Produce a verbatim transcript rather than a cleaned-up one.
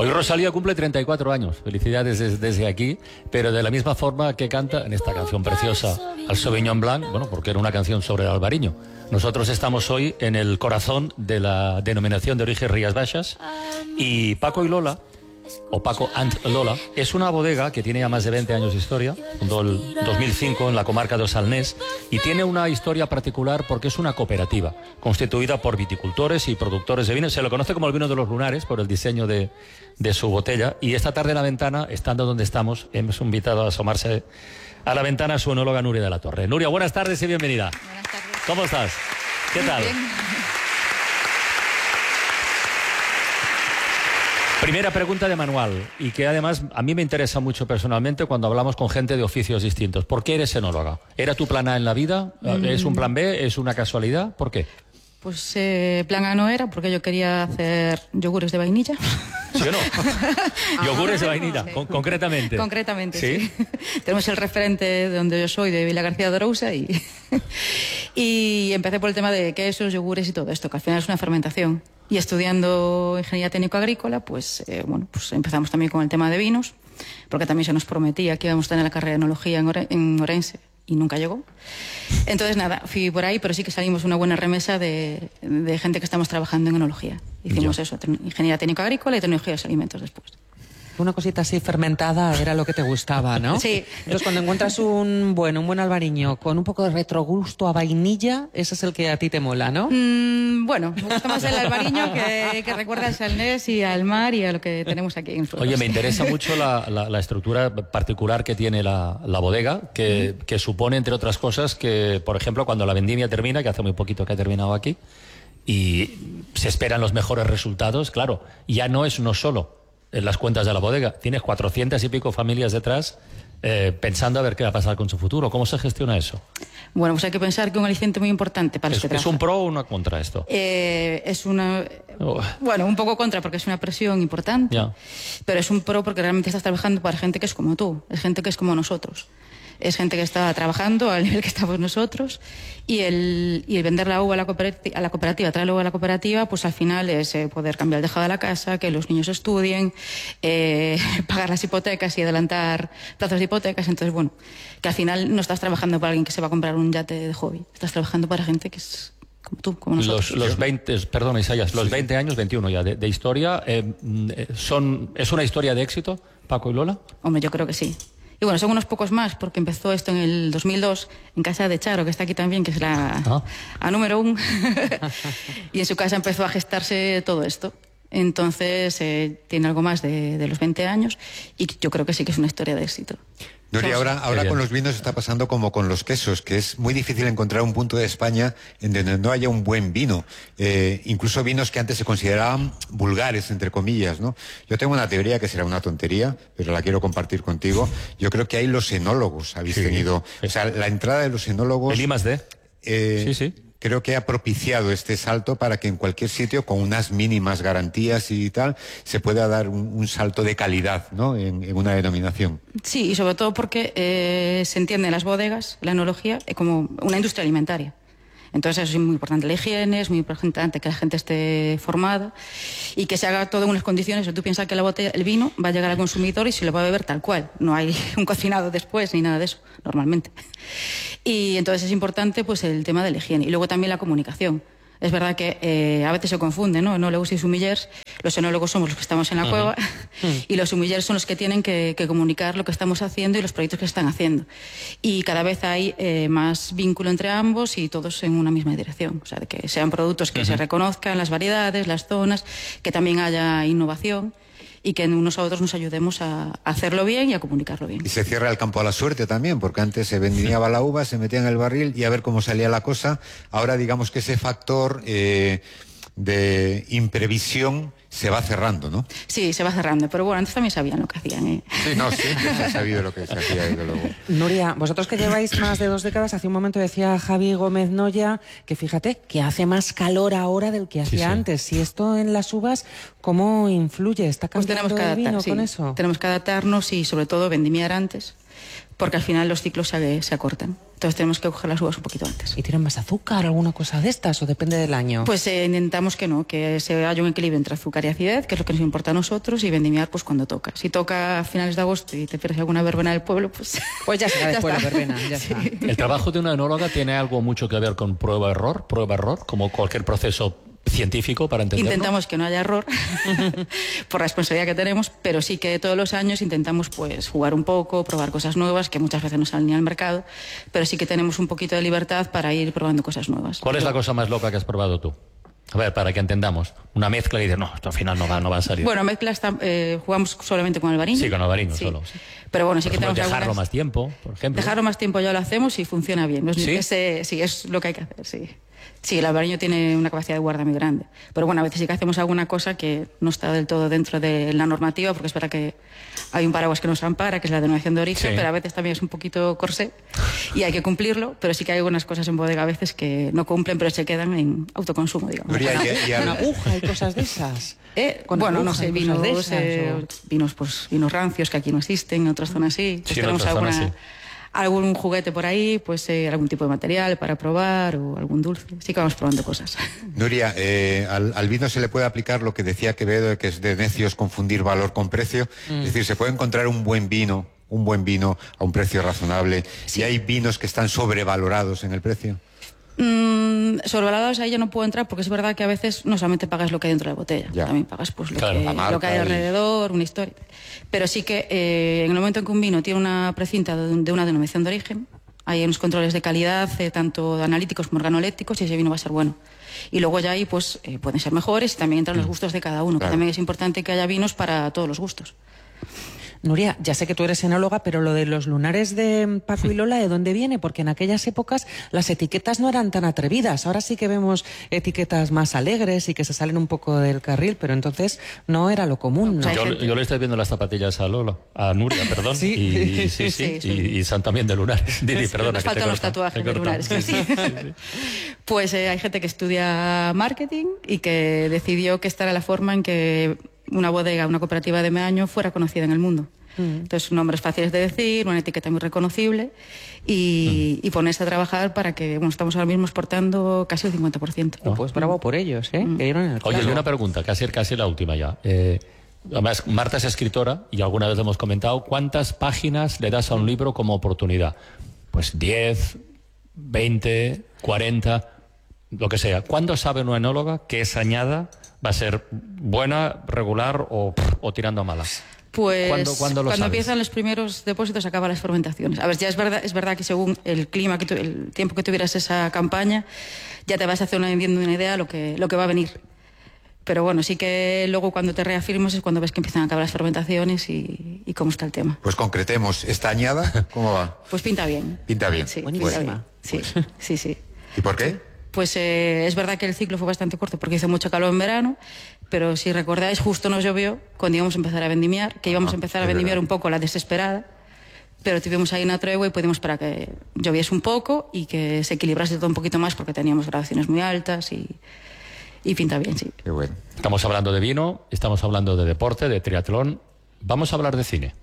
Hoy Rosalía cumple treinta y cuatro años, felicidades desde, desde aquí, pero de la misma forma que canta en esta canción preciosa al Sauvignon Blanc, bueno, porque era una canción sobre el albariño. Nosotros estamos hoy en el corazón de la denominación de origen Rías Baixas y Paco y Lola, o Paco and Lola, es una bodega que tiene ya más de veinte años de historia, fundó el dos mil cinco en la comarca de Osalnés y tiene una historia particular porque es una cooperativa constituida por viticultores y productores de vinos. Se lo conoce como el vino de los lunares por el diseño de, de su botella y esta tarde en la ventana, estando donde estamos, hemos invitado a asomarse a la ventana a su enóloga Nuria de la Torre. Nuria, buenas tardes y bienvenida. Buenas tardes. ¿Cómo estás? ¿Qué Muy tal? bien. Primera pregunta de manual, y que además a mí me interesa mucho personalmente cuando hablamos con gente de oficios distintos. ¿Por qué eres enóloga? ¿Era tu plan A en la vida? Mm. ¿Es un plan B? ¿Es una casualidad? ¿Por qué? Pues eh, plan A no era, porque yo quería hacer yogures de vainilla. ¿Sí o no? Yogures de vainilla, con, concretamente. Concretamente, sí. sí. Tenemos el referente de donde yo soy, de Vila García de Arousa, y, y empecé por el tema de quesos, yogures y todo esto, que al final es una fermentación. Y estudiando ingeniería técnico-agrícola, pues, eh, bueno, pues empezamos también con el tema de vinos, porque también se nos prometía que íbamos a tener la carrera de enología en, Ore en Orense, y nunca llegó. Entonces, nada, fui por ahí, pero sí que salimos una buena remesa de, de gente que estamos trabajando en enología. Hicimos ya. eso, ingeniería técnico-agrícola y tecnología de los alimentos después. Una cosita así fermentada era lo que te gustaba, ¿no? Sí. Entonces, cuando encuentras un bueno, un buen albariño con un poco de retrogusto a vainilla, ese es el que a ti te mola, ¿no? Mm, bueno, me gusta más el albariño que, que recuerda al Salnés y al mar y a lo que tenemos aquí en Flores. Oye, me interesa mucho la, la, la estructura particular que tiene la, la bodega, que, mm. que supone, entre otras cosas, que, por ejemplo, cuando la vendimia termina, que hace muy poquito que ha terminado aquí, y se esperan los mejores resultados, claro, ya no es uno solo en las cuentas de la bodega. Tienes cuatrocientas y pico familias detrás eh, pensando a ver qué va a pasar con su futuro. ¿Cómo se gestiona eso? Bueno, pues hay que pensar que un aliciente muy importante para ¿Es, los que ¿Es un pro o una contra esto? Eh, es una... Oh. Bueno, un poco contra porque es una presión importante, yeah. pero es un pro porque realmente estás trabajando para gente que es como tú, es gente que es como nosotros. Es gente que está trabajando al nivel que estamos nosotros y el, y el vender la uva a la cooperativa, a la cooperativa, traer la uva a la cooperativa, pues al final es eh, poder cambiar el tejado de la casa, que los niños estudien, eh, pagar las hipotecas y adelantar plazos de hipotecas. Entonces, bueno, que al final no estás trabajando para alguien que se va a comprar un yate de hobby, estás trabajando para gente que es como tú, como nosotros. Los, los veinte, perdón, Isaías, los veinte años, veintiuno ya, de, de historia, eh, son, ¿es una historia de éxito, Paco y Lola? Hombre, yo creo que sí. Y bueno, son unos pocos más, porque empezó esto en el dos mil dos en casa de Charo, que está aquí también, que es la ah. a número uno. Y en su casa empezó a gestarse todo esto. Entonces, eh, tiene algo más de, de los veinte años y yo creo que sí que es una historia de éxito. Nuria, ahora, ahora con los vinos está pasando como con los quesos, que es muy difícil encontrar un punto de España en donde no haya un buen vino. Eh, incluso vinos que antes se consideraban vulgares, entre comillas, ¿no? Yo tengo una teoría que será una tontería, pero la quiero compartir contigo. Yo creo que ahí los enólogos habéis sí. tenido... O sea, la entrada de los enólogos... El I más D. Eh, sí, sí. Creo que ha propiciado este salto para que en cualquier sitio, con unas mínimas garantías y tal, se pueda dar un, un salto de calidad, ¿no? en, en una denominación. Sí, y sobre todo porque eh, se entiende en las bodegas, la enología, eh, como una industria alimentaria. Entonces eso es muy importante, la higiene, es muy importante que la gente esté formada y que se haga todo en unas condiciones. Tú piensas que la botella, el vino va a llegar al consumidor y se lo va a beber tal cual. No hay un cocinado después ni nada de eso, normalmente. Y entonces es importante pues el tema de la higiene y luego también la comunicación. Es verdad que eh, a veces se confunde, ¿no? Enólogos y sumillers. Los enólogos somos los que estamos en la uh-huh. cueva uh-huh. y los sumillers son los que tienen que, que comunicar lo que estamos haciendo y los proyectos que están haciendo. Y cada vez hay eh, más vínculo entre ambos y todos en una misma dirección. O sea, de que sean productos que uh-huh. se reconozcan, las variedades, las zonas, que también haya innovación y que unos a otros nos ayudemos a hacerlo bien y a comunicarlo bien. Y se cierra el campo a la suerte también, porque antes se vendía la uva, se metía en el barril y a ver cómo salía la cosa. Ahora digamos que ese factor eh, de imprevisión se va cerrando, ¿no? Sí, se va cerrando, pero bueno, antes también sabían lo que hacían, ¿eh? Sí, no, siempre se ha sabido lo que se hacía, desde luego. Nuria, vosotros que lleváis más de dos décadas, hace un momento decía Javi Gómez Noya que fíjate que hace más calor ahora del que hacía sí, sí. antes. Si esto en las uvas, ¿cómo influye? ¿Está cambiando pues tenemos que el vino adaptar, con sí. eso? Tenemos que adaptarnos y sobre todo vendimiar antes, porque al final los ciclos se, se acortan. Entonces tenemos que coger las uvas un poquito antes. ¿Y tienen más azúcar, alguna cosa de estas, o depende del año? Pues eh, intentamos que no, que se haya un equilibrio entre azúcar y acidez, que es lo que nos importa a nosotros, y vendimiar pues cuando toca. Si toca a finales de agosto y te pierdes alguna verbena del pueblo, pues... Pues ya será después la verbena, ya sí. está. ¿El trabajo de una enóloga tiene algo mucho que ver con prueba-error, prueba-error, como cualquier proceso científico para entenderlo? Intentamos que no haya error por la responsabilidad que tenemos, pero sí que todos los años intentamos pues jugar un poco, probar cosas nuevas que muchas veces no salen ni al mercado, pero sí que tenemos un poquito de libertad para ir probando cosas nuevas. ¿Cuál es la cosa más loca que has probado tú? A ver, para que entendamos. Una mezcla y dices, no, esto al final no va, no va a salir. Bueno, mezcla está, eh, jugamos solamente con albariño. Sí, con albariño sí. solo. Sí. Pero bueno, sí por que ejemplo, tenemos dejarlo algunas... más tiempo, por ejemplo. Dejarlo más tiempo ya lo hacemos y funciona bien. ¿No? ¿Sí? Ese, sí, es lo que hay que hacer, sí. Sí, el albariño tiene una capacidad de guarda muy grande. Pero bueno, a veces sí que hacemos alguna cosa que no está del todo dentro de la normativa, porque es verdad que hay un paraguas que nos ampara, que es la denominación de origen, Sí. pero a veces también es un poquito corsé y hay que cumplirlo, pero sí que hay algunas cosas en bodega a veces que no cumplen, pero se quedan en autoconsumo, digamos. Nuria, y- y- Con aguja y cosas de esas. Eh, Con bueno, no aguja sé, y vinos, cosas de esas, eh, o- vinos, pues, vinos rancios que aquí no existen, en otras zonas sí. Pues Sí, en tenemos otras zonas alguna, sí. algún juguete por ahí, pues eh, algún tipo de material para probar o algún dulce. Sí que vamos probando cosas. Nuria, eh, al, al vino se le puede aplicar lo que decía Quevedo, de que es de necios confundir valor con precio. Mm. Es decir, se puede encontrar un buen vino, un buen vino a un precio razonable. Sí. Y hay vinos que están sobrevalorados en el precio. Mm, sobrevalorados ahí yo no puedo entrar porque es verdad que a veces no solamente pagas lo que hay dentro de la botella, Ya. también pagas pues lo, Claro. que, La marca lo que hay y- alrededor, una historia. Pero sí que eh, en el momento en que un vino tiene una precinta de, de una denominación de origen, hay unos controles de calidad, eh, tanto analíticos como organolépticos, y ese vino va a ser bueno. Y luego ya ahí pues eh, pueden ser mejores y también entran los gustos de cada uno, Claro. que también es importante que haya vinos para todos los gustos. Nuria, ya sé que tú eres enóloga, pero lo de los lunares de Paco y Lola, ¿de dónde viene? Porque en aquellas épocas las etiquetas no eran tan atrevidas. Ahora sí que vemos etiquetas más alegres y que se salen un poco del carril, pero entonces no era lo común, ¿no? Hay Yo, gente- yo le estoy viendo las zapatillas a Lola, a Nuria, perdón. Sí. Y, sí, sí, Sí, sí. Y, y son también de lunares. Didi, perdona. Nos que te faltan los corto, tatuajes te de corto. lunares. que sí. Pues eh, hay gente que estudia marketing y que decidió que esta era la forma en que una bodega, una cooperativa de meaño fuera conocida en el mundo. Entonces, nombres fáciles de decir, una etiqueta muy reconocible y, y ponerse a trabajar para que, bueno, estamos ahora mismo exportando casi el cincuenta por ciento. Oh, pues bravo por ellos, ¿eh? Que dieron el Oye, y clavo. una pregunta, casi, casi la última ya. Eh, además, Marta es escritora y alguna vez hemos comentado, ¿cuántas páginas le das a un libro como oportunidad? Pues diez, veinte, cuarenta, lo que sea. ¿Cuándo sabe una enóloga que esa añada va a ser buena, regular o, o tirando a mala? Pues ¿Cuándo- cuándo lo sabes? empiezan los primeros depósitos acaban las fermentaciones. A ver, ya es verdad, es verdad que según el clima, que tu- el tiempo que tuvieras esa campaña, ya te vas a hacer una, una idea lo que, lo que va a venir. Pero bueno, sí que luego cuando te reafirmas es cuando ves que empiezan a acabar las fermentaciones y, y cómo está el tema. Pues concretemos, ¿esta añada cómo va? Pues pinta bien. Pinta bien. Sí, Buenísima. pinta bien. Sí, sí, sí. ¿Y por qué? Pues eh, es verdad que el ciclo fue bastante corto porque hizo mucho calor en verano, pero si recordáis, justo nos llovió cuando íbamos a empezar a vendimiar, que íbamos Ah, a empezar a es vendimiar verdad. un poco a la desesperada, pero tuvimos ahí una tregua y pudimos para que lloviese un poco y que se equilibrase todo un poquito más porque teníamos graduaciones muy altas y, y pinta bien, sí. Qué bueno. Estamos hablando de vino, estamos hablando de deporte, de triatlón. Vamos a hablar de cine.